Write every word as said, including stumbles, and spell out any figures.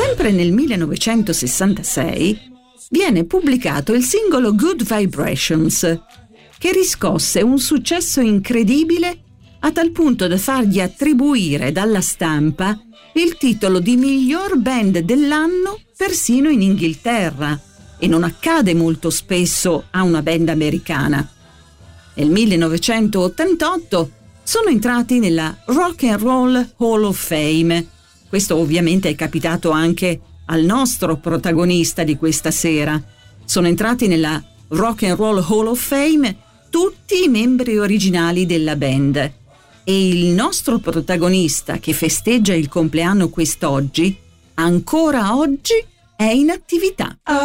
Sempre nel millenovecentosessantasei viene pubblicato il singolo Good Vibrations, che riscosse un successo incredibile a tal punto da fargli attribuire dalla stampa il titolo di miglior band dell'anno persino in Inghilterra, e non accade molto spesso a una band americana. Nel millenovecentottantotto sono entrati nella Rock and Roll Hall of Fame. Questo ovviamente è capitato anche al nostro protagonista di questa sera. Sono entrati nella Rock and Roll Hall of Fame tutti i membri originali della band. E il nostro protagonista, che festeggia il compleanno quest'oggi, ancora oggi è in attività.